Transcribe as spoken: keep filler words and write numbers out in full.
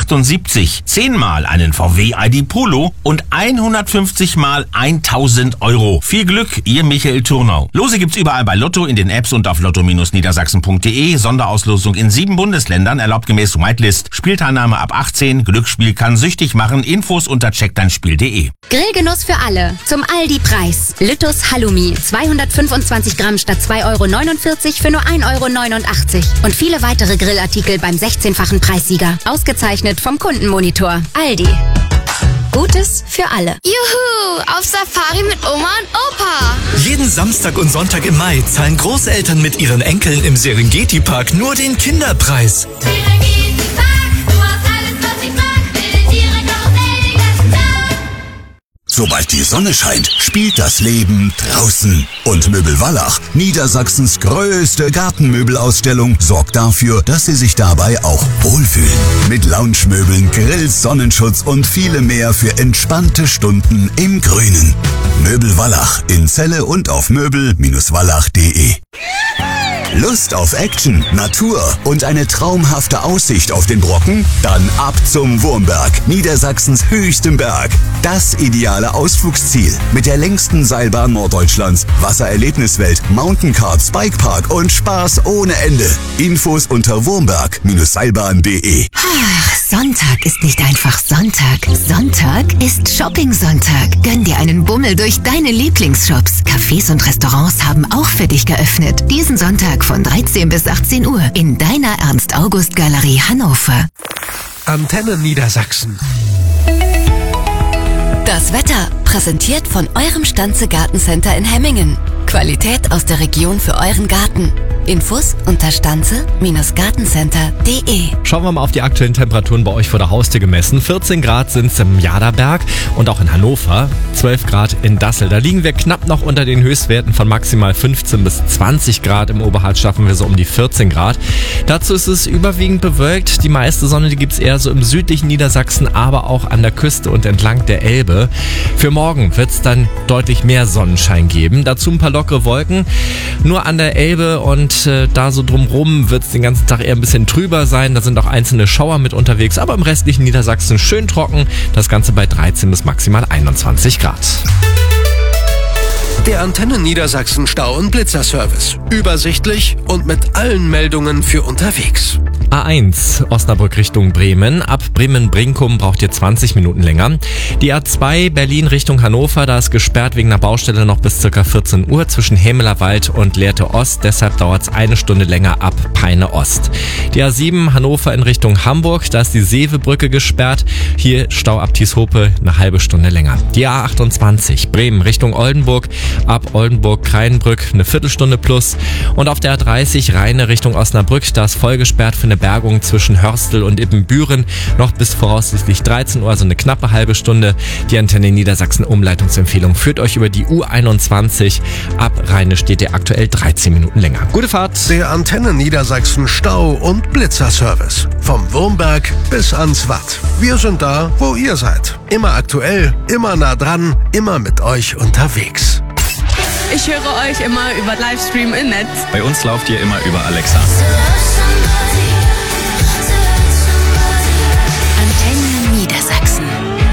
achtundsiebzig, zehnmal einen V W I D Polo und hundertfünfzig mal tausend Euro. Viel Glück, Ihr Michael Turnau. Lose gibt's überall bei Lotto, in den Apps und auf lotto niedersachsen punkt de. Sonderauslosung in sieben Bundesländern, erlaubt gemäß Whitelist. Spielteilnahme ab achtzehn. Glücksspiel kann süchtig machen. Infos unter check dein spiel punkt de. Grillgenuss für alle. Zum Aldi-Preis. Lüttus Halloumi. zweihundertfünfundzwanzig Gramm statt zwei Euro neunundvierzig für nur ein Euro neunundachtzig. Und viele weitere Grillartikel beim sechzehnfachen Preissieger. Ausgezeichnet vom Kundenmonitor. Aldi. Gutes für alle. Juhu, auf Safari mit Oma und Opa. Jeden Samstag und Sonntag im Mai zahlen Großeltern mit ihren Enkeln im Serengeti-Park nur den Kinderpreis. Sobald die Sonne scheint, spielt das Leben draußen. Und Möbel Wallach, Niedersachsens größte Gartenmöbelausstellung, sorgt dafür, dass Sie sich dabei auch wohlfühlen. Mit Loungemöbeln, Grills, Sonnenschutz und viele mehr für entspannte Stunden im Grünen. Möbel Wallach in Celle und auf möbel wallach punkt de. Lust auf Action, Natur und eine traumhafte Aussicht auf den Brocken? Dann ab zum Wurmberg, Niedersachsens höchstem Berg. Das ideale Ausflugsziel mit der längsten Seilbahn Norddeutschlands, Wassererlebniswelt, Mountaincards, Bikepark und Spaß ohne Ende. Infos unter wurmberg seilbahn punkt de. Ach, Sonntag ist nicht einfach Sonntag. Sonntag ist Shopping-Sonntag. Gönn dir einen Bummel durch deine Lieblingsshops. Cafés und Restaurants haben auch für dich geöffnet. Diesen Sonntag von dreizehn bis achtzehn Uhr in deiner Ernst-August-Galerie Hannover. Antenne Niedersachsen. Das Wetter, präsentiert von eurem Stanze Gartencenter in Hemmingen. Qualität aus der Region für euren Garten. Infos unter stanze gartencenter punkt de. Schauen wir mal auf die aktuellen Temperaturen bei euch vor der Haustür gemessen. vierzehn Grad sind es im Jaderberg und auch in Hannover. zwölf Grad in Dassel. Da liegen wir knapp noch unter den Höchstwerten von maximal fünfzehn bis zwanzig Grad. Im Oberharz schaffen wir so um die vierzehn Grad. Dazu ist es überwiegend bewölkt. Die meiste Sonne, die gibt es eher so im südlichen Niedersachsen, aber auch an der Küste und entlang der Elbe. Für morgen wird es dann deutlich mehr Sonnenschein geben. Dazu ein paar lockere Wolken. Nur an der Elbe und äh, da so drumrum wird es den ganzen Tag eher ein bisschen trüber sein. Da sind auch einzelne Schauer mit unterwegs, aber im restlichen Niedersachsen schön trocken. Das Ganze bei dreizehn bis maximal einundzwanzig Grad. Der Antenne Niedersachsen Stau- und Blitzerservice. Übersichtlich und mit allen Meldungen für unterwegs. A eins, Osnabrück Richtung Bremen. Ab Bremen-Brinkum braucht ihr zwanzig Minuten länger. Die A zwei, Berlin Richtung Hannover, da ist gesperrt wegen einer Baustelle noch bis ca. vierzehn Uhr zwischen Hemelerwald und Lehrte Ost. Deshalb dauert es eine Stunde länger ab Peine Ost. Die A sieben, Hannover in Richtung Hamburg, da ist die Seevebrücke gesperrt. Hier Stau ab Tieshope eine halbe Stunde länger. Die A achtundzwanzig, Bremen Richtung Oldenburg, ab Oldenburg-Kreinbrück eine Viertelstunde plus. Und auf der A dreißig, Rheine Richtung Osnabrück, da ist voll gesperrt für eine Bergung zwischen Hörstel und Ippenbüren. Noch bis voraussichtlich dreizehn Uhr, also eine knappe halbe Stunde. Die Antenne Niedersachsen Umleitungsempfehlung führt euch über die U einundzwanzig. Ab Rheine steht ihr aktuell dreizehn Minuten länger. Gute Fahrt! Der Antenne Niedersachsen Stau- und Blitzerservice. Vom Wurmberg bis ans Watt. Wir sind da, wo ihr seid. Immer aktuell, immer nah dran, immer mit euch unterwegs. Ich höre euch immer über Livestream im Netz. Bei uns lauft ihr immer über Alexa.